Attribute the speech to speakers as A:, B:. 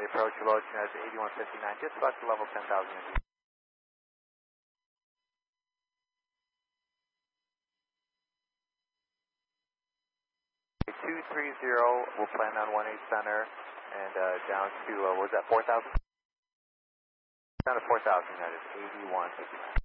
A: the approach to Lotus United 8159, just about to level 10,000 feet. 230, we'll plan on 18 center, and down to, what was that, 4,000? Down to 4,000 United, 8159.